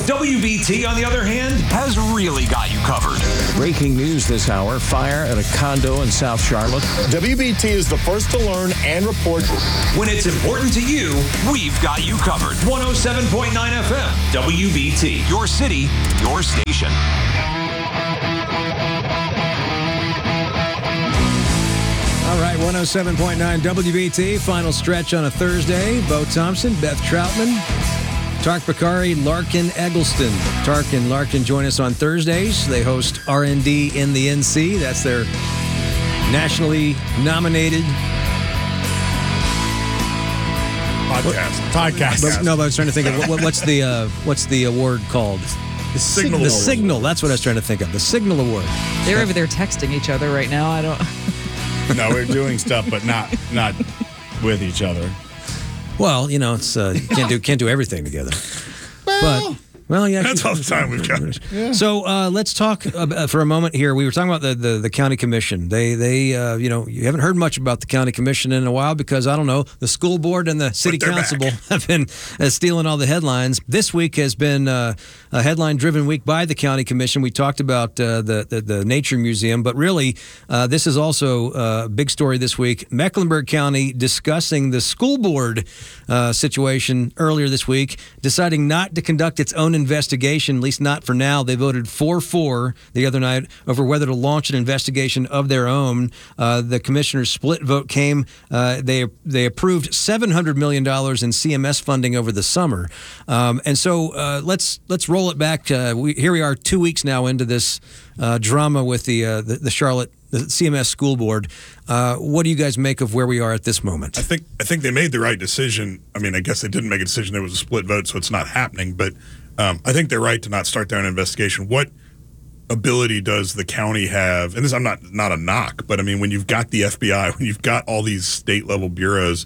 WBT, on the other hand, has really got you covered. Breaking news this hour, fire at a condo in South Charlotte. WBT is the first to learn and report. When it's important to you, we've got you covered. 107.9 FM, WBT. Your city, your station. All right, 107.9 WBT, final stretch on a Thursday. Bo Thompson, Beth Troutman, Tark Bakari, Larkin Eggleston. Tark and Larkin join us on Thursdays. They host R&D in the NC. That's their nationally nominated podcast. But I was trying to think of what's the award called? The Signal. The Signal. That's what I was trying to think of. The Signal Award. They're over there texting each other right now. I don't. No, we're doing stuff, but not with each other. Well, it's you can't do everything together. Well, yeah. That's all the time we've got. Yeah. So let's talk for a moment here. We were talking about the county commission. They you haven't heard much about the county commission in a while because, I don't know, the school board and the city council have been stealing all the headlines. This week has been a headline-driven week by the county commission. We talked about the Nature Museum, but really this is also a big story this week. Mecklenburg County discussing the school board situation earlier this week, deciding not to conduct its own investigation, at least not for now. They voted 4-4 the other night over whether to launch an investigation of their own. The commissioner's split vote came. They approved $700 million in CMS funding over the summer. And so let's roll it back. Here we are 2 weeks now into this drama with the Charlotte the CMS school board. What do you guys make of where we are at this moment? I think they made the right decision. I mean, I guess they didn't make a decision. There was a split vote, so it's not happening. But I think they're right to not start their own investigation. What ability does the county have? And this, I'm not a knock, but I mean, when you've got the FBI, when you've got all these state level bureaus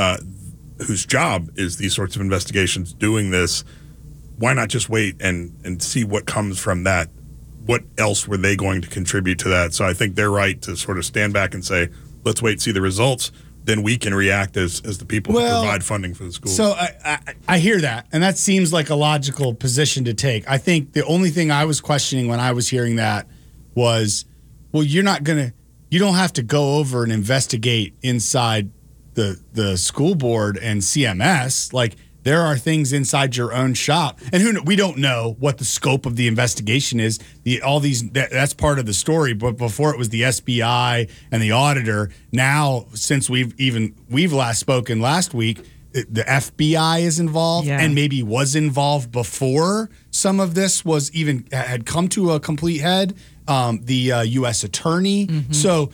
whose job is these sorts of investigations, doing this, why not just wait and see what comes from that? What else were they going to contribute to that? So I think they're right to sort of stand back and say, let's wait and see the results. Then we can react as the people who provide funding for the school. So I hear that, and that seems like a logical position to take. I think the only thing I was questioning when I was hearing that was, well, you don't have to go over and investigate inside the school board and CMS. Like, there are things inside your own shop, and we don't know what the scope of the investigation is. That's part of the story. But before it was the SBI and the auditor. Now, since we've last spoken last week, the FBI is involved, and maybe was involved before some of this had come to a complete head. The U.S. attorney. Mm-hmm. So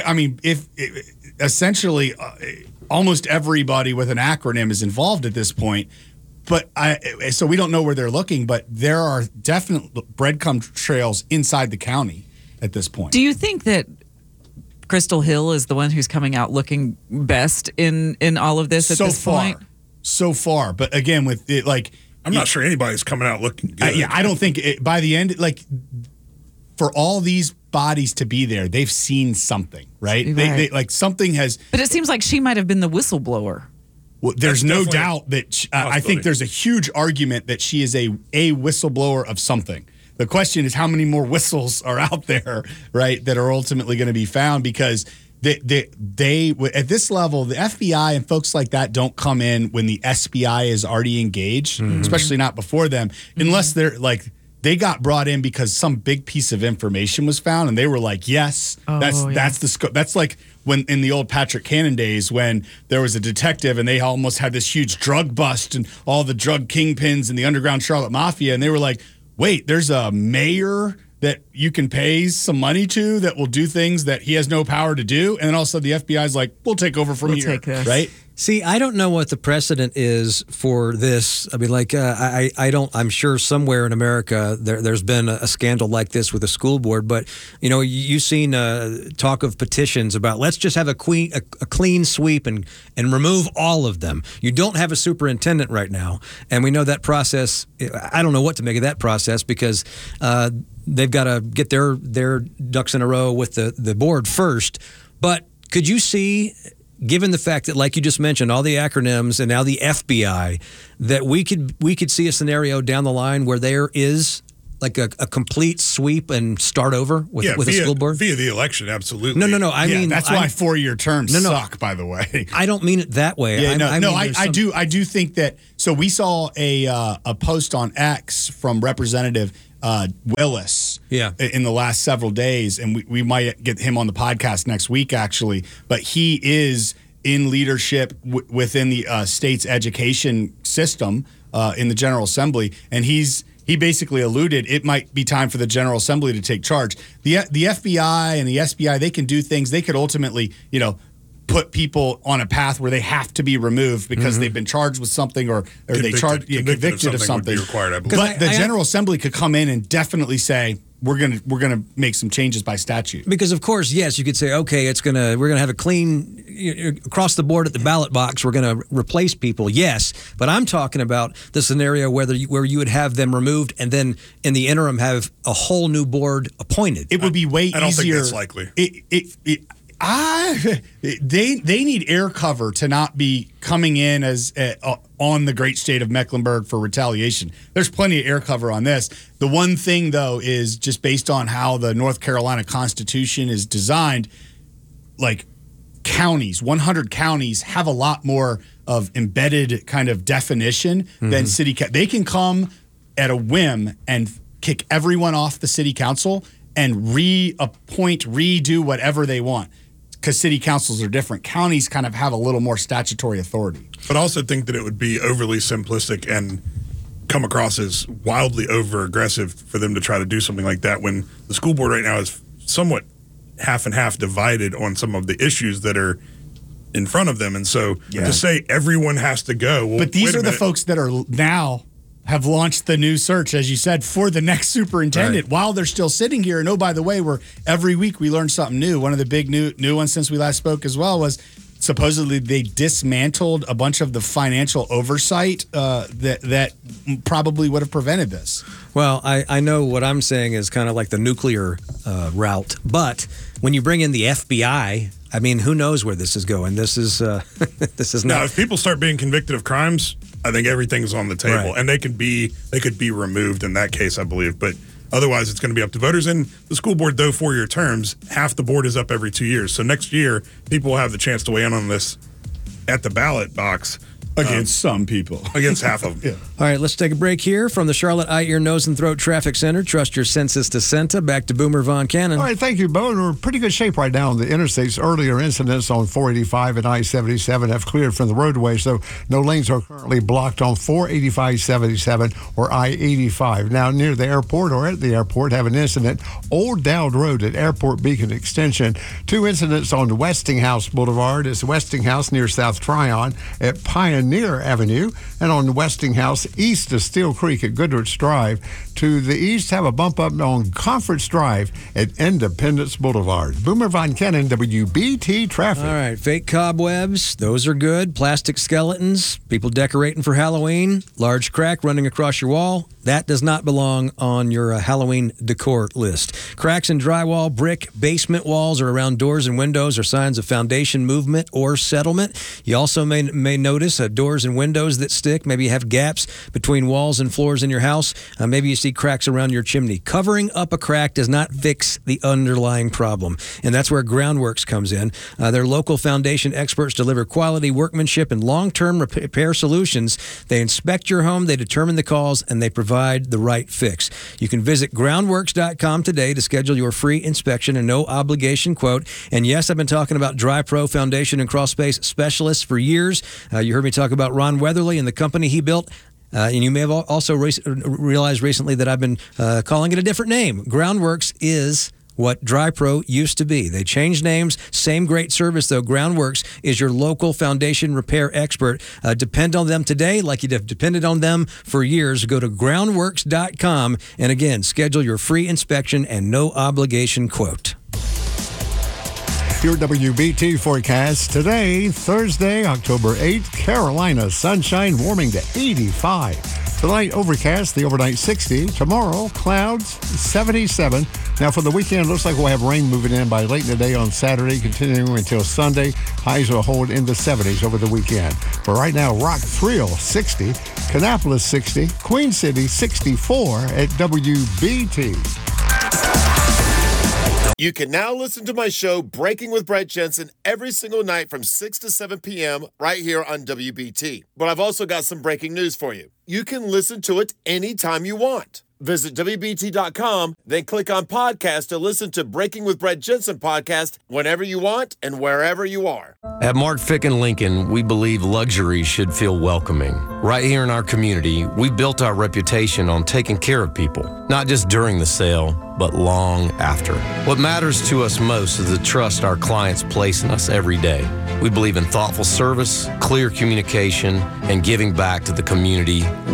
essentially. Almost everybody with an acronym is involved at this point, so we don't know where they're looking, but there are definite breadcrumb trails inside the county at this point. Do you think that Crystal Hill is the one who's coming out looking best in all of this at this point? So far, but again, with it, I'm not sure anybody's coming out looking good. I don't think by the end, for all these bodies to be there, they've seen something, right? They something has. But it seems like she might have been the whistleblower. Well, there's no doubt that I think there's a huge argument that she is a whistleblower of something. The question is how many more whistles are out there, right, that are ultimately going to be found, because they at this level, the FBI and folks like that don't come in when the SBI is already engaged, especially not before them, unless they're they got brought in because some big piece of information was found, and they were like, yes, that's the scope. That's like when in the old Patrick Cannon days when there was a detective and they almost had this huge drug bust and all the drug kingpins and the underground Charlotte Mafia, and they were like, wait, there's a mayor that you can pay some money to that will do things that he has no power to do, and then all of a sudden the FBI's like, we'll take over from here, right? See, I don't know what the precedent is for this. I mean, I don't. I'm sure somewhere in America there's been a scandal like this with a school board. But you've seen talk of petitions about let's just have a clean sweep and remove all of them. You don't have a superintendent right now, and we know that process. I don't know what to make of that process because they've got to get their ducks in a row with the board first. But could you see given the fact that, like you just mentioned, all the acronyms and now the FBI, that we could see a scenario down the line where there is like a complete sweep and start over with a school board? Via the election, absolutely. No. I mean, that's why 4-year terms suck, by the way. I don't mean it that way. Yeah, I do think that. So we saw a post on X from Representative Willis in the last several days, and we might get him on the podcast next week, actually. But he is in leadership within the state's education system in the General Assembly, and he basically alluded it might be time for the General Assembly to take charge. The FBI and the SBI, they can do things. They could ultimately, put people on a path where they have to be removed because they've been charged with something or they convicted of something. Would be required, I believe. But the General Assembly could come in and definitely say, we're gonna make some changes by statute. Because of course, yes, you could say, okay, we're gonna have a clean across the board at the ballot box. We're gonna replace people, yes. But I'm talking about the scenario where you would have them removed and then in the interim have a whole new board appointed. It would be way easier. I don't think that's likely. They need air cover to not be coming in as on the great state of Mecklenburg for retaliation. There's plenty of air cover on this. The one thing, though, is just based on how the North Carolina Constitution is designed, like counties, 100 counties have a lot more of embedded kind of definition than city. They can come at a whim and kick everyone off the city council and redo whatever they want. Because city councils are different. Counties kind of have a little more statutory authority. But I also think that it would be overly simplistic and come across as wildly over-aggressive for them to try to do something like that when the school board right now is somewhat half and half divided on some of the issues that are in front of them. And so to say everyone has to go. Well, but these are the folks that are now have launched the new search, as you said, for the next superintendent while they're still sitting here. And by the way, every week we learn something new. One of the big new ones since we last spoke as well was supposedly they dismantled a bunch of the financial oversight that probably would have prevented this. Well, I know what I'm saying is kind of like the nuclear route. But when you bring in the FBI, I mean, who knows where this is going? This is this is not. Now, if people start being convicted of crimes, I think everything's on the table, and they could be removed in that case, I believe. But otherwise, it's going to be up to voters. And the school board, though 4-year terms, half the board is up every 2 years. So next year, people will have the chance to weigh in on this at the ballot box. Against some people. Against half of them. All right, let's take a break here from the Charlotte Eye, Ear, Nose, and Throat Traffic Center. Trust your senses to Senta. Back to Boomer Von Cannon. All right, thank you, Bo. We're in pretty good shape right now on the interstates. Earlier incidents on 485 and I-77 have cleared from the roadway, so no lanes are currently blocked on 485, 77, or I-85. Now, near the airport or at the airport, have an incident. Old Dowd Road at Airport Beacon Extension. 2 incidents on Westinghouse Boulevard. It's Westinghouse near South Tryon at Pioneer Avenue, and on Westinghouse east of Steel Creek at Goodrich Drive. To the east, have a bump up on Conference Drive at Independence Boulevard. Boomer Von Cannon, WBT Traffic. All right, fake cobwebs, those are good. Plastic skeletons, people decorating for Halloween, large crack running across your wall, that does not belong on your Halloween decor list. Cracks in drywall, brick, basement walls, or around doors and windows are signs of foundation movement or settlement. You also may notice doors and windows that stick. Maybe you have gaps between walls and floors in your house. Maybe you see cracks around your chimney. Covering up a crack does not fix the underlying problem, and that's where Groundworks comes in. Their local foundation experts deliver quality workmanship and long-term repair solutions. They inspect your home, they determine the cause, and they provide the right fix. You can visit groundworks.com today to schedule your free inspection and no obligation quote. And yes, I've been talking about Dry Pro Foundation and Crawl Space specialists for years. You heard me talk about Ron Weatherly and the company he built. And you may have also realized recently that I've been calling it a different name. Groundworks is what Dry Pro used to be. They changed names, same great service though. Groundworks is your local foundation repair expert. Depend on them today like you've depended on them for years. Go to groundworks.com and again, schedule your free inspection and no obligation quote. Your WBT forecast today, Thursday, October 8th, Carolina, sunshine warming to 85. Tonight, overcast, the overnight 60. Tomorrow, clouds, 77. Now, for the weekend, looks like we'll have rain moving in by late in the day on Saturday, continuing until Sunday. Highs will hold in the 70s over the weekend. But right now, Rock Thrill, 60. Kannapolis, 60. Queen City, 64 at WBT. You can now listen to my show, Breaking with Brett Jensen, every single night from 6 to 7 p.m. right here on WBT. But I've also got some breaking news for you. You can listen to it anytime you want. Visit WBT.com, then click on podcast to listen to Breaking with Brett Jensen podcast whenever you want and wherever you are. At Mark Fick and Lincoln, we believe luxury should feel welcoming. Right here in our community, we built our reputation on taking care of people, not just during the sale, but long after. What matters to us most is the trust our clients place in us every day. We believe in thoughtful service, clear communication, and giving back to the community